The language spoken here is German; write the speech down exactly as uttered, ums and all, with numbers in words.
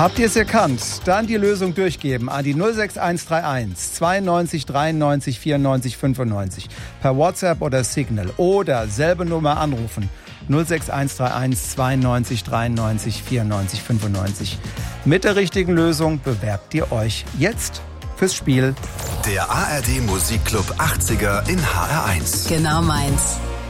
Habt ihr es erkannt? Dann die Lösung durchgeben an die null sechs eins drei eins zweiundneunzig dreiundneunzig vierundneunzig fünfundneunzig per WhatsApp oder Signal oder selbe Nummer anrufen null sechs eins drei eins zweiundneunzig dreiundneunzig vierundneunzig fünfundneunzig. Mit der richtigen Lösung bewerbt ihr euch jetzt fürs Spiel. Der A R D Musikclub achtziger in H R eins. Genau meins.